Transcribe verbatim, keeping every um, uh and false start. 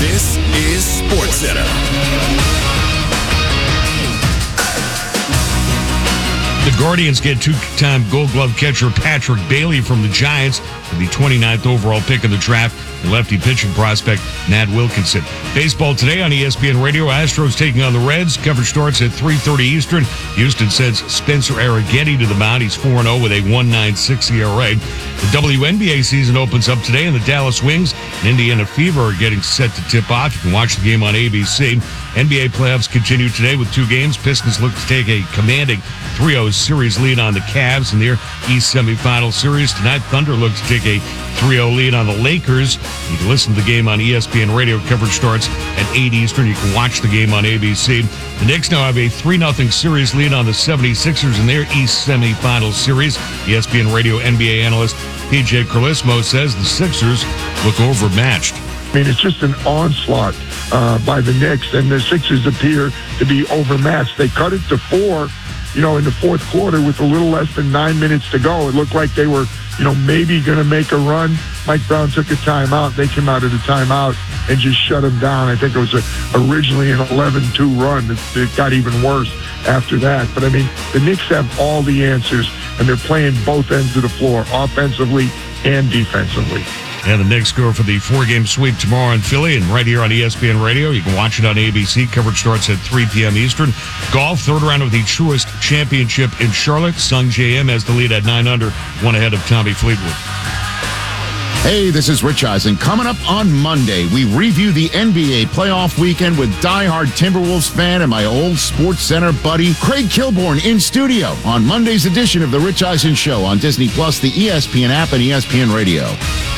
This is SportsCenter. The Guardians get two-time Gold Glove catcher Patrick Bailey from the Giants with the twenty-ninth overall pick in the draft, and lefty pitching prospect Matt Wilkinson. Baseball today on E S P N Radio. Astros taking on the Reds. Coverage starts at three thirty Eastern. Houston sends Spencer Arrighetti to the mound. He's four and oh with a one point nine six E R A. The W N B A season opens up today, and the Dallas Wings and Indiana Fever are getting set to tip off. You can watch the game on A B C. N B A playoffs continue today with two games. Pistons look to take a commanding three oh series lead on the Cavs in their East semifinal series. Tonight, Thunder look to take a three oh lead on the Lakers. You can listen to the game on E S P N Radio. Coverage starts at eight Eastern. You can watch the game on A B C. The Knicks now have a three nothing series lead on the seventy-sixers in their East semifinal series. E S P N Radio N B A analyst P J Carlismo says the Sixers look overmatched. I mean, it's just an onslaught uh, by the Knicks, and the Sixers appear to be overmatched. They cut it to four, you know, in the fourth quarter with a little less than nine minutes to go. It looked like they were, you know, maybe going to make a run. Mike Brown took a timeout. They came out of the timeout and just shut them down. I think it was a, originally an eleven two run. It, it got even worse after that. But, I mean, the Knicks have all the answers, and they're playing both ends of the floor, offensively and defensively. And the Knicks go for the four-game sweep tomorrow in Philly, and right here on E S P N Radio. You can watch it on A B C. Coverage starts at three p.m. Eastern. Golf, third round of the Truist Championship in Charlotte. Sung J M has the lead at nine under, one ahead of Tommy Fleetwood. Hey, this is Rich Eisen. Coming up on Monday, we review the N B A playoff weekend with diehard Timberwolves fan and my old SportsCenter buddy, Craig Kilborn, in studio on Monday's edition of The Rich Eisen Show on Disney Plus, the E S P N app, and E S P N Radio.